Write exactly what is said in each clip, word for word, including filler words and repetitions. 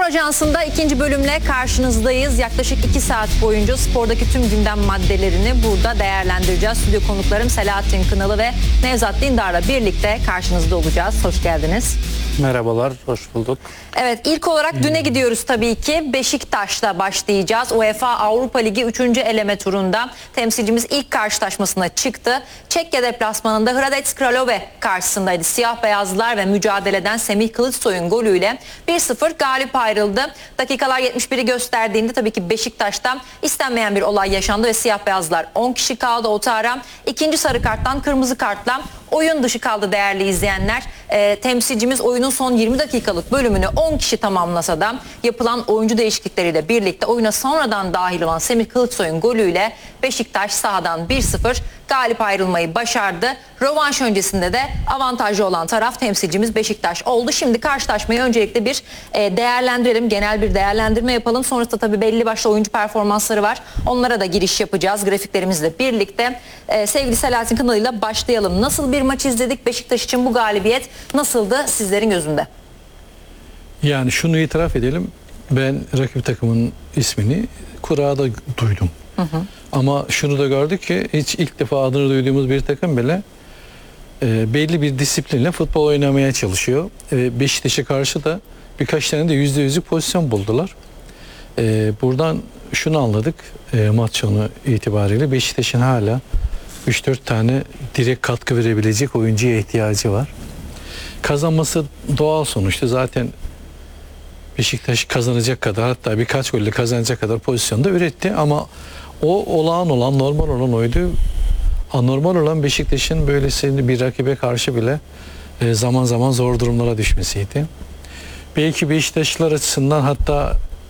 Ajansı'nda ikinci bölümle karşınızdayız. Yaklaşık iki saat boyunca spordaki tüm gündem maddelerini burada değerlendireceğiz. Stüdyo konuklarım Selahattin Kınalı ve Nevzat Dindar'la birlikte karşınızda olacağız. Hoş geldiniz. Merhabalar, hoş bulduk. Evet, ilk olarak düne gidiyoruz tabii ki. Beşiktaş'la başlayacağız. UEFA Avrupa Ligi üçüncü eleme turunda temsilcimiz ilk karşılaşmasına çıktı. Çekya deplasmanında Hradec Kralove karşısındaydı. Siyah beyazlılar ve mücadeleden Semih Kılıçsoy'un golüyle bir sıfır galip ayrıldı. Dakikalar yetmiş biri gösterdiğinde tabii ki Beşiktaş'tan istenmeyen bir olay yaşandı ve siyah beyazlılar on kişi kaldı. Otara ikinci sarı karttan kırmızı kartla oyun dışı kaldı değerli izleyenler. E, temsilcimiz oyunun son yirmi dakikalık bölümünü on kişi tamamlasa da yapılan oyuncu değişiklikleriyle birlikte oyuna sonradan dahil olan Semih Kılıçsoy'un golüyle Beşiktaş sahadan bir sıfır galip ayrılmayı başardı. Rövanş öncesinde de avantajlı olan taraf temsilcimiz Beşiktaş oldu. Şimdi karşılaşmayı öncelikle bir e, değerlendirelim. Genel bir değerlendirme yapalım. Sonrasında tabii belli başlı oyuncu performansları var. Onlara da giriş yapacağız grafiklerimizle birlikte. E, sevgili Selahattin Kınalı ile başlayalım. Nasıl bir maç izledik? Beşiktaş için bu galibiyet nasıldı sizlerin gözünde? Yani şunu itiraf edelim. Ben rakip takımın ismini kurada duydum. Hı hı. Ama şunu da gördük ki hiç ilk defa adını duyduğumuz bir takım bile e, belli bir disiplinle futbol oynamaya çalışıyor. E, Beşiktaş'a karşı da birkaç tane de yüzde yüzlük pozisyon buldular. E, buradan şunu anladık e, maç sonu itibariyle Beşiktaş'ın hala üç dört tane direkt katkı verebilecek oyuncuya ihtiyacı var. Kazanması doğal sonuçta. Zaten Beşiktaş kazanacak kadar, hatta birkaç golle kazanacak kadar pozisyonda üretti ama o olağan olan, normal olan oydu. Anormal olan Beşiktaş'ın böylesine bir rakibe karşı bile e, zaman zaman zor durumlara düşmesiydi. Belki Beşiktaşlılar açısından, hatta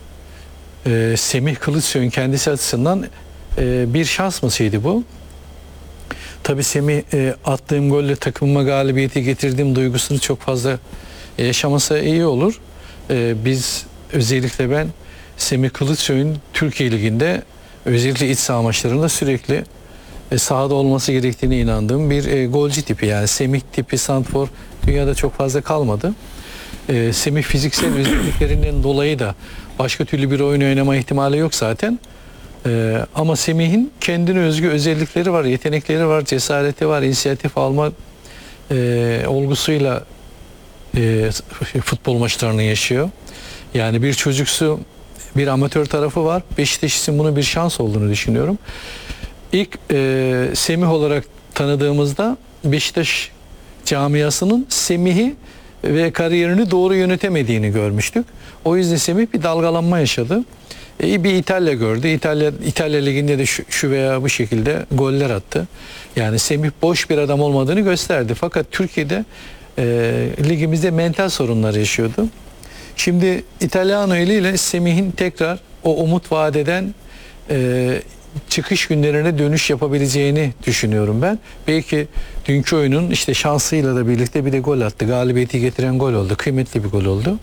e, Semih Kılıçsoy'un kendisi açısından e, bir şans mısıydı bu? Tabii Semih e, attığım golle takımıma galibiyeti getirdiğim duygusunu çok fazla yaşamasa iyi olur. E, biz özellikle ben Semih Kılıçsoy'un Türkiye Ligi'nde özellikle iç saha maçlarında sürekli e, sahada olması gerektiğine inandığım bir e, golcü tipi. Yani Semih tipi santrfor dünyada çok fazla kalmadı. E, Semih fiziksel özelliklerinden dolayı da başka türlü bir oyun oynama ihtimali yok zaten. E, ama Semih'in kendine özgü özellikleri var, yetenekleri var, cesareti var, inisiyatif alma e, olgusuyla e, futbol maçlarını yaşıyor. Yani bir çocuksu, bir amatör tarafı var. Beşiktaş için bunun bir şans olduğunu düşünüyorum. İlk e, Semih olarak tanıdığımızda Beşiktaş camiasının Semih'i ve kariyerini doğru yönetemediğini görmüştük. O yüzden Semih bir dalgalanma yaşadı. E, bir İtalya gördü. İtalya İtalya Ligi'nde de şu, şu veya bu şekilde goller attı. Yani Semih boş bir adam olmadığını gösterdi. Fakat Türkiye'de e, ligimizde mental sorunlar yaşıyordu. Şimdi İtalyano ile Semih'in tekrar o umut vadeden e, çıkış günlerine dönüş yapabileceğini düşünüyorum ben. Belki dünkü oyunun işte şansıyla da birlikte bir de gol attı. Galibiyeti getiren gol oldu. Kıymetli bir gol oldu.